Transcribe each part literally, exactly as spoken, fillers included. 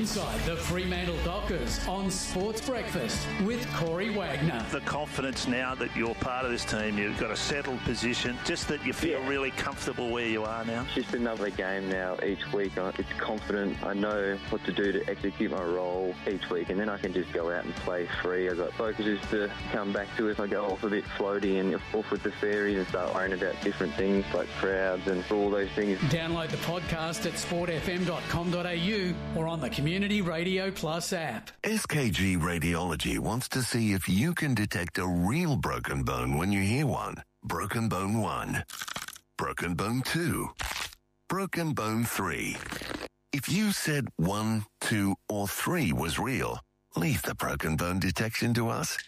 inside the Fremantle Dockers on Sports Breakfast with Corey Wagner. The confidence now that you're part of this team, you've got a settled position, just that you feel yeah. really comfortable where you are now. It's just another game now each week. It's confident. I know what to do to execute my role each week, and then I can just go out and play free. I've got focuses to come back to if I go off a bit floaty and off with the fairies and start worrying about different things like crowds and all those things. Download the podcast at sport f m dot com dot a u or on the Community Radio Plus app. S K G Radiology wants to see if you can detect a real broken bone when you hear one. Broken bone one. Broken bone two. Broken bone three. If you said one, two, or three was real, leave the broken bone detection to us.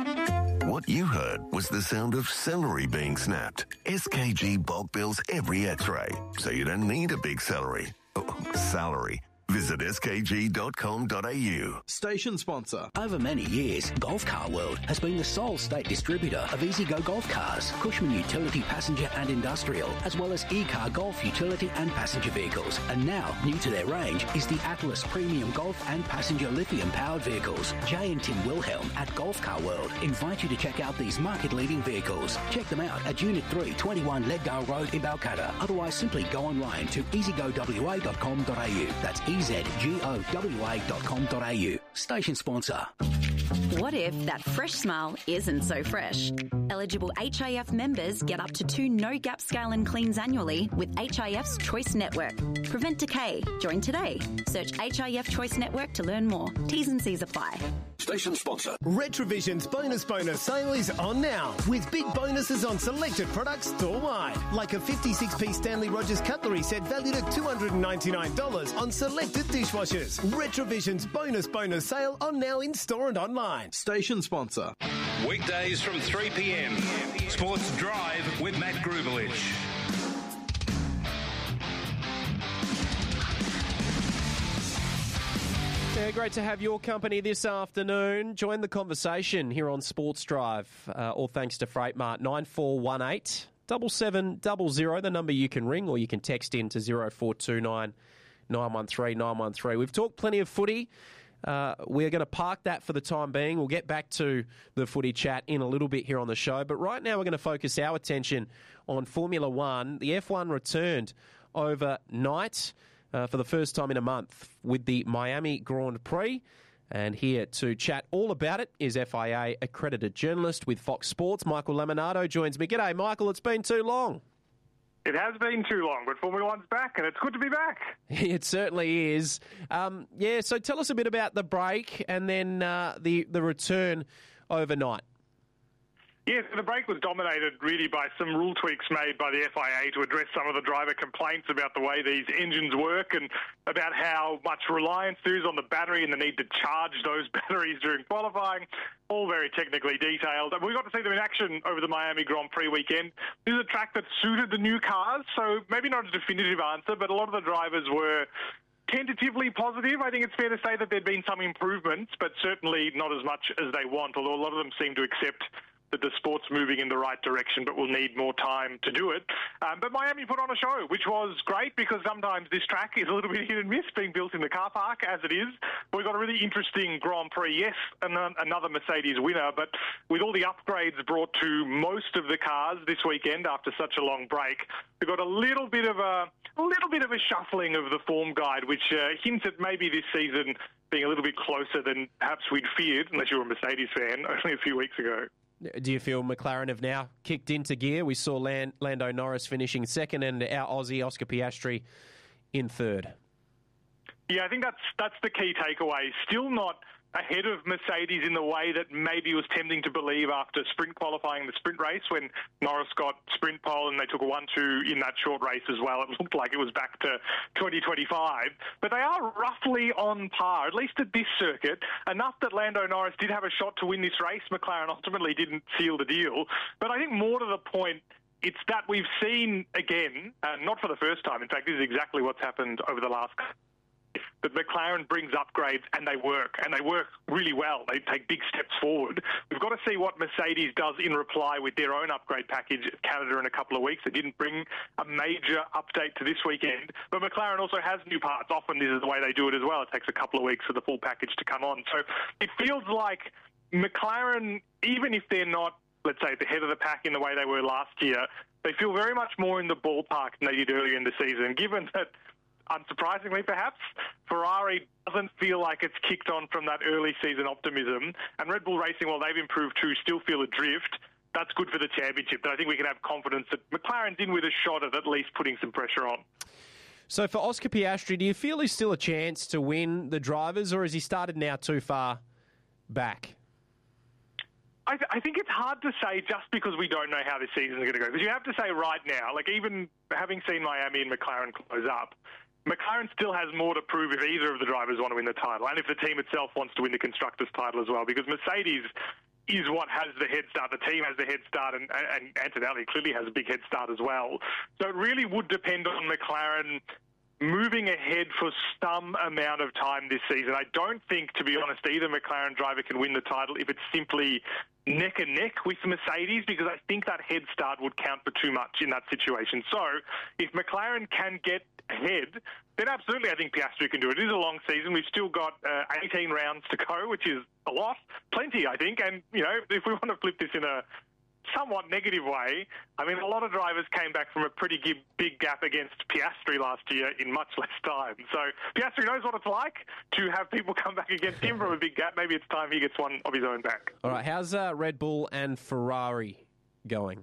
What you heard was the sound of celery being snapped. S K G bulk bills every x-ray, so you don't need a big celery. Oh, salary. Visit s k g dot com dot a u. Station sponsor. Over many years, Golf Car World has been the sole state distributor of EasyGo Golf Cars, Cushman Utility Passenger and Industrial, as well as E-Car Golf Utility and Passenger Vehicles. And now, new to their range is the Atlas Premium Golf and Passenger Lithium-powered vehicles. Jay and Tim Wilhelm at Golf Car World invite you to check out these market-leading vehicles. Check them out at Unit three, twenty-one Leaddale Road in Balcatta. Otherwise, simply go online to easy go w a dot com dot a u. That's E Z G O W A dot com dot a u. Station sponsor. What if that fresh smile isn't so fresh? Eligible H I F members get up to two no-gap scale and cleans annually with H I F's Choice Network. Prevent decay. Join today. Search H I F Choice Network to learn more. T's and C's apply. Station sponsor. Retrovision's Bonus Bonus sale is on now with big bonuses on selected products store-wide. Like a fifty-six piece Stanley Rogers cutlery set valued at two hundred ninety-nine dollars on selected dishwashers. Retrovision's Bonus Bonus sale on now in store and online. Station sponsor. Weekdays from three p m. Sports Drive with Matt Grubelich. Yeah, great to have your company this afternoon. Join the conversation here on Sports Drive. Uh, all thanks to Freight Mart. nine four one eight, seven seven zero zero, the number you can ring, or you can text in to zero four two nine, nine one three, nine one three. We've talked plenty of footy. Uh, we're going to park that for the time being. We'll get back to the footy chat in a little bit here on the show. But right now we're going to focus our attention on Formula One. The F one returned overnight uh, for the first time in a month with the Miami Grand Prix. And here to chat all about it is F I A accredited journalist with Fox Sports, Michael Laminato joins me. G'day, Michael. It's been too long. It has been too long, but Formula One's back, and it's good to be back. It certainly is. Um, yeah, so tell us a bit about the break and then uh, the, the return overnight. Yes, the break was dominated really by some rule tweaks made by the F I A to address some of the driver complaints about the way these engines work and about how much reliance there is on the battery and the need to charge those batteries during qualifying. All very technically detailed. And we got to see them in action over the Miami Grand Prix weekend. This is a track that suited the new cars, so maybe not a definitive answer, but a lot of the drivers were tentatively positive. I think it's fair to say that there'd been some improvements, but certainly not as much as they want, although a lot of them seem to accept that the sport's moving in the right direction, but will need more time to do it. Um, but Miami put on a show, which was great because sometimes this track is a little bit hit and miss, being built in the car park, as it is. But we got a really interesting Grand Prix. Yes, another Mercedes winner, but with all the upgrades brought to most of the cars this weekend after such a long break, we got a little bit of a, a little bit of a shuffling of the form guide, which uh, hints at maybe this season being a little bit closer than perhaps we'd feared, unless you were a Mercedes fan, only a few weeks ago. Do you feel McLaren have now kicked into gear? We saw Land, Lando Norris finishing second and our Aussie Oscar Piastri in third. Yeah, I think that's that's the key takeaway. Still not ahead of Mercedes in the way that maybe was tempting to believe after sprint qualifying the sprint race when Norris got sprint pole and they took a one two in that short race as well. It looked like it was back to twenty twenty-five. But they are roughly on par, at least at this circuit, enough that Lando Norris did have a shot to win this race. McLaren ultimately didn't seal the deal. But I think more to the point, it's that we've seen again, uh, not for the first time, in fact, this is exactly what's happened over the last that McLaren brings upgrades and they work, and they work really well. They take big steps forward. We've got to see what Mercedes does in reply with their own upgrade package at Canada in a couple of weeks. They didn't bring a major update to this weekend, but McLaren also has new parts. Often this is the way they do it as well. It takes a couple of weeks for the full package to come on. So it feels like McLaren, even if they're not, let's say, at the head of the pack in the way they were last year, they feel very much more in the ballpark than they did earlier in the season, given that, unsurprisingly perhaps, Ferrari doesn't feel like it's kicked on from that early season optimism, and Red Bull Racing, while they've improved too, still feel adrift. That's good for the championship, but I think we can have confidence that McLaren's in with a shot at at least putting some pressure on. So for Oscar Piastri, do you feel he's still a chance to win the drivers, or has he started now too far back? I, th- I think it's hard to say just because we don't know how this season is going to go. Because you have to say right now, like even having seen Miami and McLaren close up, McLaren still has more to prove if either of the drivers want to win the title, and if the team itself wants to win the Constructors' title as well, because Mercedes is what has the head start. The team has the head start, and, and Antonelli clearly has a big head start as well. So it really would depend on McLaren moving ahead for some amount of time this season. I don't think, to be honest, either McLaren driver can win the title if it's simply neck and neck with Mercedes, because I think that head start would count for too much in that situation. So if McLaren can get ahead, then absolutely I think Piastri can do it. It is a long season. We've still got uh, eighteen rounds to go, which is a lot, plenty, I think. And, you know, if we want to flip this in a somewhat negative way, I mean, a lot of drivers came back from a pretty big, big gap against Piastri last year in much less time. So Piastri knows what it's like to have people come back against him from a big gap. Maybe it's time he gets one of his own back. All right, how's uh, Red Bull and Ferrari going?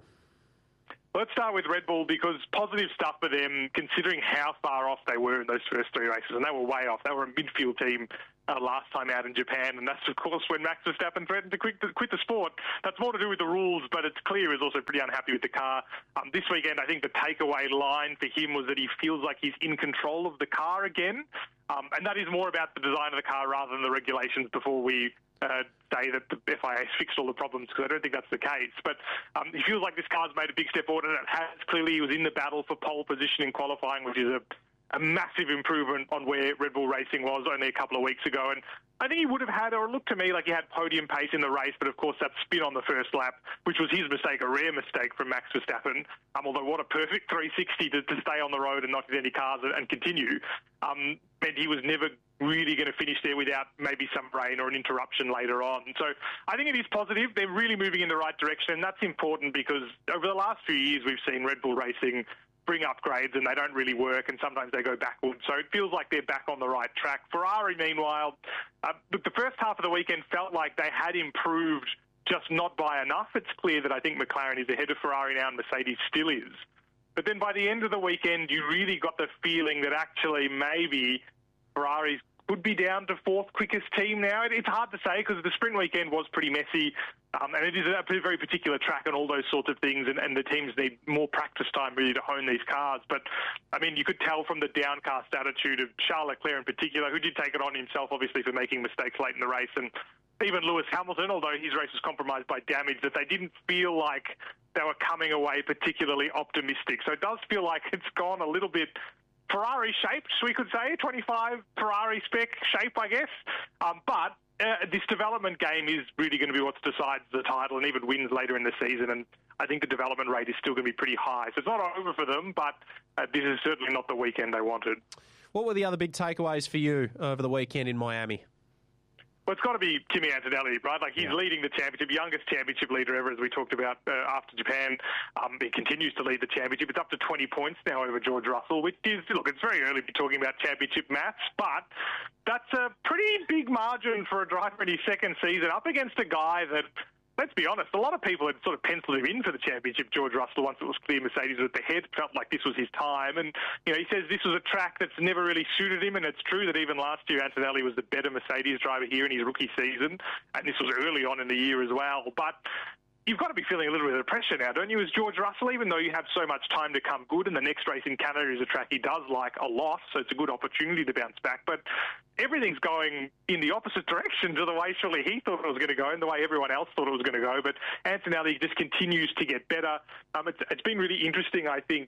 Let's start with Red Bull, because positive stuff for them, considering how far off they were in those first three races, and they were way off. They were a midfield team uh, last time out in Japan, and that's, of course, when Max Verstappen threatened to quit, to quit the sport. That's more to do with the rules, but it's clear he's also pretty unhappy with the car. Um, this weekend, I think the takeaway line for him was that he feels like he's in control of the car again, um, and that is more about the design of the car rather than the regulations before we Uh, say that the F I A has fixed all the problems, because I don't think that's the case. But um, he feels like this car's made a big step forward, and it has. Clearly, he was in the battle for pole position in qualifying, which is a, a massive improvement on where Red Bull Racing was only a couple of weeks ago. And I think he would have had, or it looked to me like he had podium pace in the race, but of course that spin on the first lap, which was his mistake, a rare mistake from Max Verstappen, um, although what a perfect three sixty to, to stay on the road and not hit any cars and, and continue, um, meant he was never really going to finish there without maybe some rain or an interruption later on. So I think it is positive. They're really moving in the right direction, and that's important because over the last few years we've seen Red Bull Racing bring upgrades and they don't really work, and sometimes they go backwards. So it feels like they're back on the right track. Ferrari, meanwhile, uh, the first half of the weekend felt like they had improved, just not by enough. It's clear that I think McLaren is ahead of Ferrari now and Mercedes still is. But then by the end of the weekend, you really got the feeling that actually maybe Ferrari's could be down to fourth quickest team now. It's hard to say because the sprint weekend was pretty messy, um, and it is a very particular track and all those sorts of things, and, and the teams need more practice time really to hone these cars. But, I mean, you could tell from the downcast attitude of Charles Leclerc in particular, who did take it on himself, obviously, for making mistakes late in the race, and even Lewis Hamilton, although his race was compromised by damage, that they didn't feel like they were coming away particularly optimistic. So it does feel like it's gone a little bit Ferrari-shaped, we could say, twenty-five Ferrari spec shape, I guess. Um, but uh, this development game is really going to be what decides the title and even wins later in the season. And I think the development rate is still going to be pretty high. So it's not over for them, but uh, this is certainly not the weekend they wanted. What were the other big takeaways for you over the weekend in Miami? Well, it's got to be Kimi Antonelli, right? Like, he's yeah. leading the championship, youngest championship leader ever, as we talked about uh, after Japan. Um, he continues to lead the championship. It's up to twenty points now over George Russell, which is, look, it's very early to be talking about championship maths, but that's a pretty big margin for a driver in his second season, up against a guy that, let's be honest, a lot of people had sort of penciled him in for the championship, George Russell, once it was clear Mercedes was at the head. Felt like this was his time. And, you know, he says this was a track that's never really suited him, and it's true that even last year Antonelli was the better Mercedes driver here in his rookie season, and this was early on in the year as well. But you've got to be feeling a little bit of pressure now, don't you, as George Russell, even though you have so much time to come good, and the next race in Canada is a track he does like a lot, so it's a good opportunity to bounce back. But everything's going in the opposite direction to the way surely he thought it was going to go and the way everyone else thought it was going to go. But Antonelli just continues to get better. Um, it's, it's been really interesting, I think,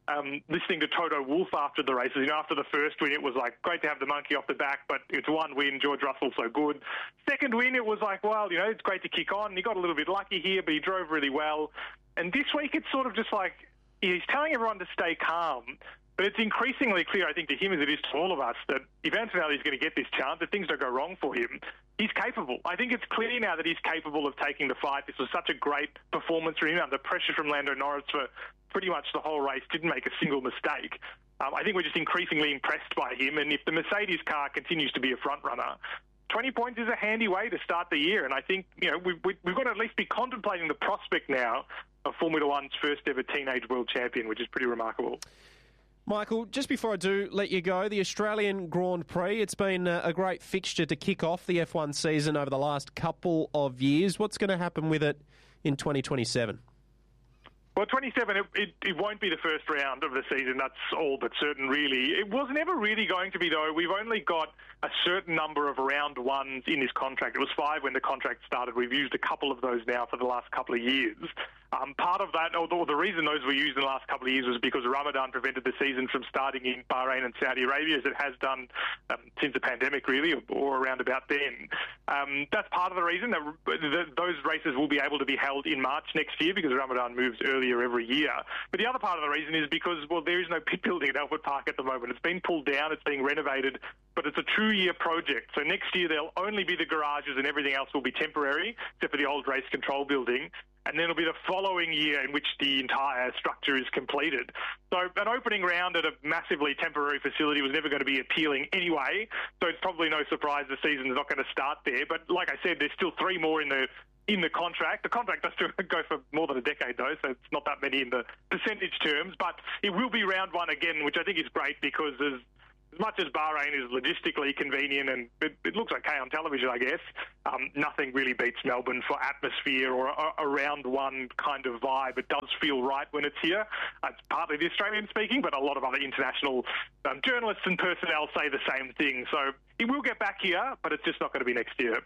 Um, listening to Toto Wolff after the races, you know, after the first win, it was like, great to have the monkey off the back, but it's one win, George Russell so good. Second win, it was like, well, you know, it's great to kick on. He got a little bit lucky here, but he drove really well. And this week, it's sort of just like, he's telling everyone to stay calm, but it's increasingly clear, I think, to him as it is to all of us, that if Antonelli is going to get this chance, if things don't go wrong for him, he's capable. I think it's clear now that he's capable of taking the fight. This was such a great performance from him under pressure from Lando Norris for pretty much the whole race, didn't make a single mistake. Um, I think we're just increasingly impressed by him, and if the Mercedes car continues to be a front runner, twenty points is a handy way to start the year, and I think, you know, we've, we've got to at least be contemplating the prospect now of Formula One's first ever teenage world champion, which is pretty remarkable. Michael, just before I do let you go, the Australian Grand Prix, it's been a great fixture to kick off the F one season over the last couple of years. What's going to happen with it in twenty twenty-seven? Well, twenty-seven, it, it, it won't be the first round of the season. That's all but certain, really. It was never really going to be, though. We've only got a certain number of round ones in this contract. It was five when the contract started. We've used a couple of those now for the last couple of years. Um, part of that, or the, or the reason those were used in the last couple of years was because Ramadan prevented the season from starting in Bahrain and Saudi Arabia, as it has done um, since the pandemic, really, or, or around about then. Um, that's part of the reason that the, those races will be able to be held in March next year because Ramadan moves earlier every year. But the other part of the reason is because, well, there is no pit building at Albert Park at the moment. It's been pulled down, it's being renovated, but it's a two-year project. So next year there'll only be the garages and everything else will be temporary, except for the old race control building. And then it'll be the following year in which the entire structure is completed. So an opening round at a massively temporary facility was never going to be appealing anyway, so it's probably no surprise the season's not going to start there. But like I said, there's still three more in the in the contract. The contract does go for more than a decade, though, so it's not that many in the percentage terms. But it will be round one again, which I think is great because there's as much as Bahrain is logistically convenient and it, it looks okay on television, I guess, um, nothing really beats Melbourne for atmosphere or a, a round one kind of vibe. It does feel right when it's here. Uh, it's partly the Australian speaking, but a lot of other international um, journalists and personnel say the same thing. So it will get back here, but it's just not going to be next year.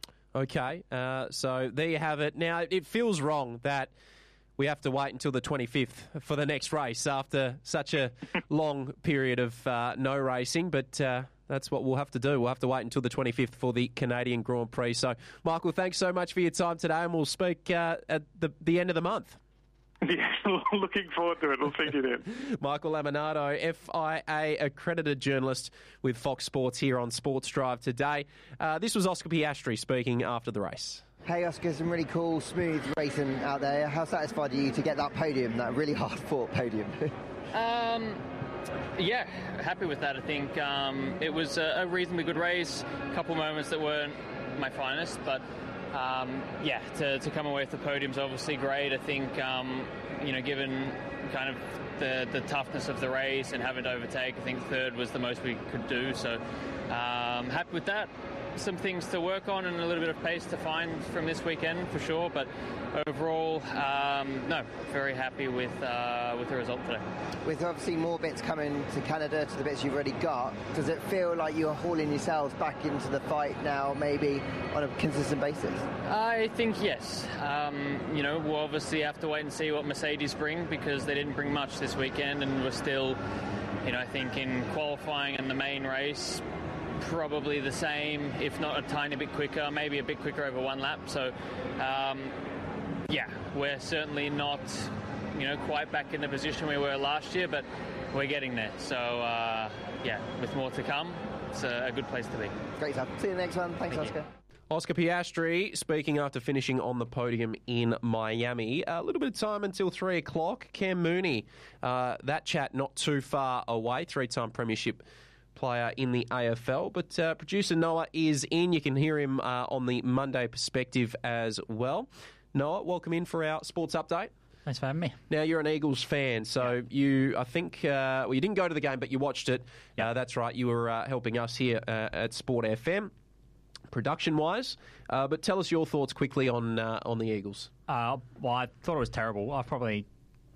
Okay, uh, so there you have it. Now, it feels wrong that we have to wait until the twenty-fifth for the next race after such a long period of uh, no racing, but uh, that's what we'll have to do. We'll have to wait until the twenty-fifth for the Canadian Grand Prix. So, Michael, thanks so much for your time today, and we'll speak uh, at the, the end of the month. Yeah, looking forward to it. We'll see you then. Michael Laminato, F I A accredited journalist with Fox Sports here on Sports Drive today. Uh, this was Oscar Piastri speaking after the race. Hey Oscar, some really cool, smooth racing out there. How satisfied are you to get that podium, that really hard-fought podium? um, yeah, happy with that, I think. Um, it was a, a reasonably good race. A couple moments that weren't my finest, but um, yeah, to, to come away with the podium's obviously great. I think, um, you know, given kind of the, the toughness of the race and having to overtake, I think third was the most we could do. So um, happy with that. Some things to work on and a little bit of pace to find from this weekend for sure, but overall, um, no, very happy with uh, with the result today. With obviously more bits coming to Canada, to the bits you've already got, does it feel like you're hauling yourselves back into the fight now, maybe on a consistent basis? I think yes. Um, you know, we'll obviously have to wait and see what Mercedes bring because they didn't bring much this weekend, and we're still, you know, I think in qualifying and the main race, probably the same, if not a tiny bit quicker, maybe a bit quicker over one lap. So, um, yeah, we're certainly not, you know, quite back in the position we were last year, but we're getting there. So, uh, yeah, with more to come, it's a, a good place to be. Great stuff. See you next one. Thanks, Thank Oscar. You. Oscar Piastri speaking after finishing on the podium in Miami. A little bit of time until three o'clock. Cam Mooney, uh, that chat not too far away, three-time premiership player in the A F L. But uh, producer Noah is in. You can hear him uh, on the Monday Perspective as well. Noah, welcome in for our sports update. Thanks for having me. Now, you're an Eagles fan, so yeah. you, I think, uh, well, you didn't go to the game, but you watched it. Yeah. Uh, that's right. You were uh, helping us here uh, at Sport F M, production-wise. Uh, but tell us your thoughts quickly on uh, on the Eagles. Uh, well, I thought it was terrible. I've probably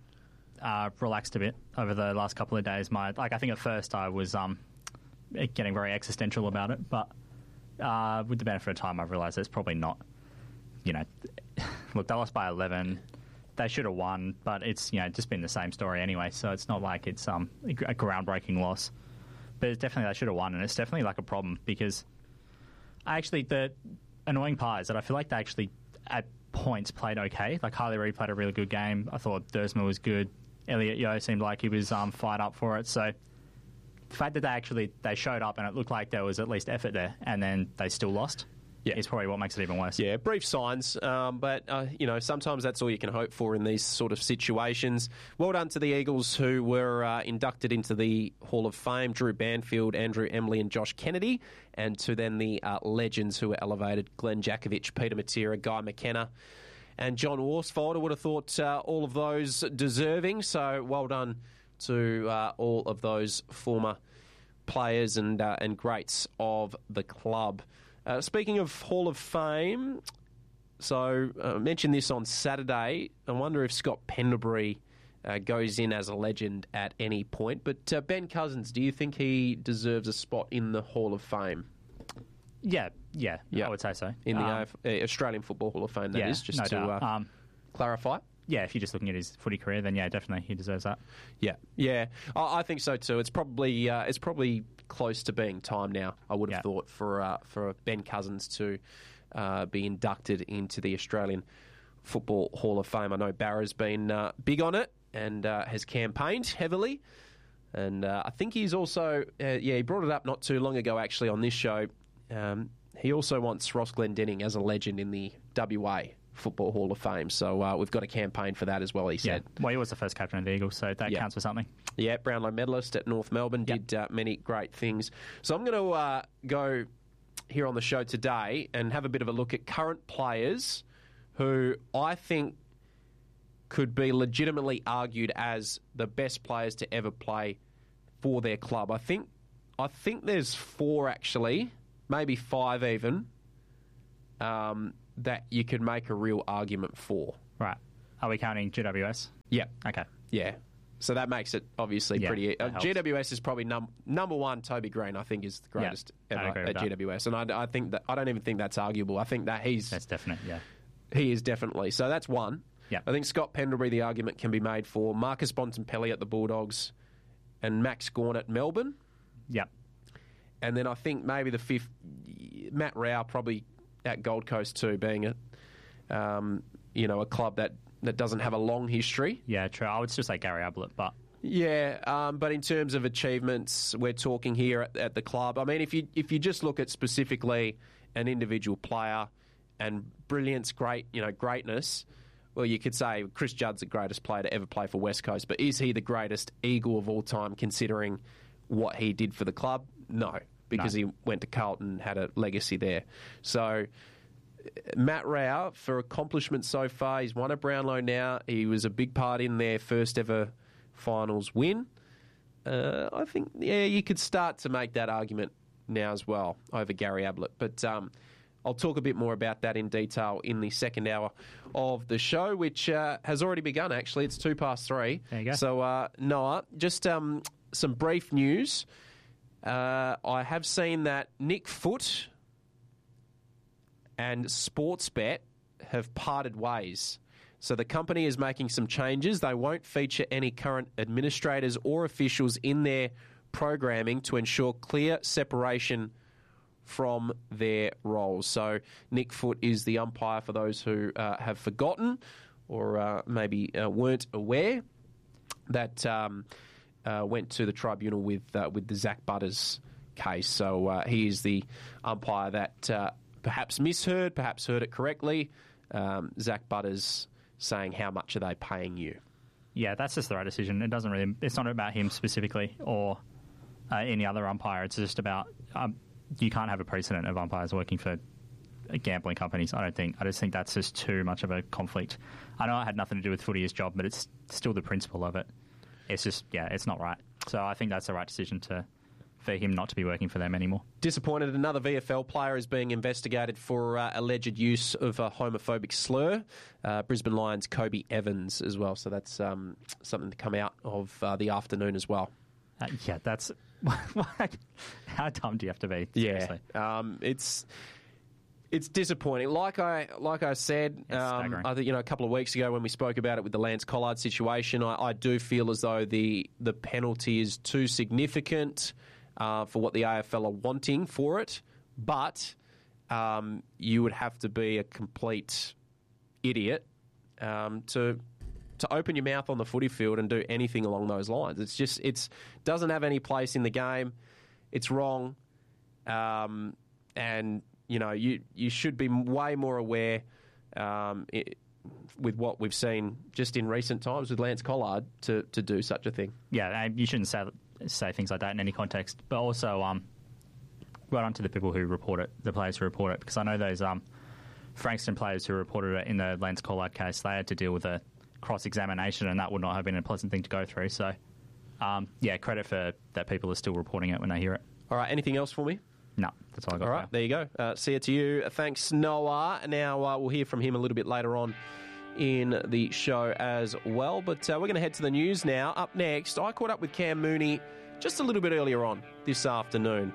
uh, relaxed a bit over the last couple of days. My, like, I think at first I was um, getting very existential about it, but uh, with the benefit of time, I've realised it's probably not. You know, look, they lost by eleven. they should have won, but it's you know just been the same story anyway. So it's not like it's um a groundbreaking loss. But it's definitely they should have won, and it's definitely like a problem because actually the annoying part is that I feel like they actually at points played okay. Like Harley Reid played a really good game. I thought Dersma was good. Elliot Yeo seemed like he was um, fired up for it. So the fact that they actually they showed up and it looked like there was at least effort there, and then they still lost. Yeah, is probably what makes it even worse. Yeah, brief signs, um, but uh, you know sometimes that's all you can hope for in these sort of situations. Well done to the Eagles who were uh, inducted into the Hall of Fame: Drew Banfield, Andrew Emily, and Josh Kennedy, and to then the uh, legends who were elevated: Glenn Jakovich, Peter Matera, Guy McKenna, and John Worsfold. I would have thought uh, all of those deserving. So well done to uh, all of those former players and uh, and greats of the club. Uh, speaking of Hall of Fame, so I uh, mentioned this on Saturday. I wonder if Scott Pendlebury uh, goes in as a legend at any point. But uh, Ben Cousins, do you think he deserves a spot in the Hall of Fame? Yeah, yeah, yeah. I would say so. In the um, uh, Australian Football Hall of Fame, that yeah, is, just no to doubt. Uh, um, clarify. Yeah, if you're just looking at his footy career, then yeah, definitely he deserves that. Yeah, yeah, I, I think so too. It's probably uh, it's probably close to being time now. I would have yeah. thought for uh, for Ben Cousins to uh, be inducted into the Australian Football Hall of Fame. I know Barra's been uh, big on it and uh, has campaigned heavily, and uh, I think he's also uh, yeah he brought it up not too long ago actually on this show. Um, he also wants Ross Glendenning as a legend in the W A Football Hall of Fame. So uh, we've got a campaign for that as well, he said. Yeah. Well, he was the first captain of the Eagles, so that yeah. counts for something. Yeah, Brownlow medalist at North Melbourne, yep. did uh, many great things. So I'm going to uh, go here on the show today and have a bit of a look at current players who I think could be legitimately argued as the best players to ever play for their club. I think, I think there's four actually, maybe five even, um, that you could make a real argument for. Right. Are we counting G W S? Yeah. Okay. Yeah. So that makes it obviously yeah, pretty... Uh, G W S is probably num- number one. Toby Green, I think, is the greatest yeah, ever at G W S. And I, I think that I don't even think that's arguable. I think that he's... That's definite, yeah. He is definitely. So that's one. Yeah. I think Scott Pendlebury, the argument can be made for Marcus Bontempelli at the Bulldogs and Max Gawn at Melbourne. Yep. And then I think maybe the fifth... Matt Rowell probably... at Gold Coast too, being a, um, you know, a club that, that doesn't have a long history. Yeah, true. I would still say Gary Ablett, but... Yeah, um, but in terms of achievements, we're talking here at, at the club. I mean, if you if you just look at specifically an individual player and brilliance, great, you know, greatness, well, you could say Chris Judd's the greatest player to ever play for West Coast, but is he the greatest Eagle of all time considering what he did for the club? No. Because no. he went to Carlton and had a legacy there. So, Matt Rowell, for accomplishments so far, he's won a Brownlow now. He was a big part in their first ever finals win. Uh, I think, yeah, you could start to make that argument now as well over Gary Ablett. But um, I'll talk a bit more about that in detail in the second hour of the show, which uh, has already begun, actually. It's two past three. There you go. So, uh, Noah, just um, some brief news. Uh, I have seen that Nick Foot and Sportsbet have parted ways. So the company is making some changes. They won't feature any current administrators or officials in their programming to ensure clear separation from their roles. So Nick Foot is the umpire for those who uh, have forgotten or uh, maybe uh, weren't aware that... Um, Uh, went to the tribunal with uh, with the Zach Butters case. So uh, he is the umpire that uh, perhaps misheard, perhaps heard it correctly. Um, Zach Butters saying, how much are they paying you? Yeah, that's just the right decision. It doesn't really. It's not about him specifically or uh, any other umpire. It's just about um, you can't have a precedent of umpires working for gambling companies. I don't think. I just think that's just too much of a conflict. I know it had nothing to do with footy's job, but it's still the principle of it. It's just, yeah, it's not right. So I think that's the right decision to for him not to be working for them anymore. Disappointed another V F L player is being investigated for uh, alleged use of a homophobic slur. Uh, Brisbane Lions Kobe Evans as well. So that's um, something to come out of uh, the afternoon as well. Uh, yeah, that's... How dumb do you have to be? Seriously? Yeah, um, it's... It's disappointing. Like I like I said, um, I think you know a couple of weeks ago when we spoke about it with the Lance Collard situation, I, I do feel as though the the penalty is too significant uh, for what the A F L are wanting for it. But um, you would have to be a complete idiot um, to to open your mouth on the footy field and do anything along those lines. It's just it's doesn't have any place in the game. It's wrong, um, and. You know, you, you should be way more aware um, it, with what we've seen just in recent times with Lance Collard to, to do such a thing. Yeah, you shouldn't say say things like that in any context. But also, um, well done to the people who report it, the players who report it, because I know those um, Frankston players who reported it in the Lance Collard case, they had to deal with a cross-examination, and that would not have been a pleasant thing to go through. So, um, yeah, credit for that people are still reporting it when they hear it. All right, anything else for me? No, that's all I got. All right, there you go. Uh, see it to you. Thanks, Noah. Now, uh, we'll hear from him a little bit later on in the show as well. But uh, we're going to head to the news now. Up next, I caught up with Cam Mooney just a little bit earlier on this afternoon.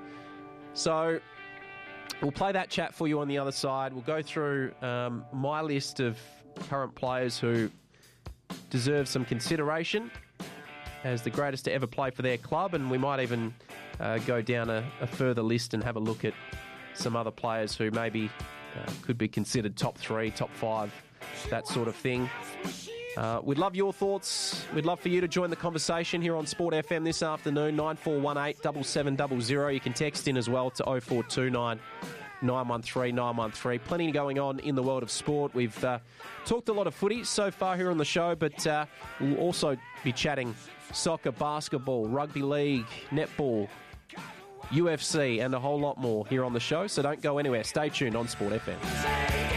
So we'll play that chat for you on the other side. We'll go through um, my list of current players who deserve some consideration as the greatest to ever play for their club, and we might even uh, go down a, a further list and have a look at some other players who maybe uh, could be considered top three, top five, that sort of thing. Uh, we'd love your thoughts. We'd love for you to join the conversation here on Sport F M this afternoon, nine four one eight, seven seven zero zero. You can text in as well to oh four two nine, nine one three, nine one three. Plenty going on in the world of sport. We've uh, talked a lot of footy so far here on the show, but uh, we'll also be chatting soccer, basketball, rugby league, netball, U F C, and a whole lot more here on the show. So don't go anywhere. Stay tuned on Sport F M.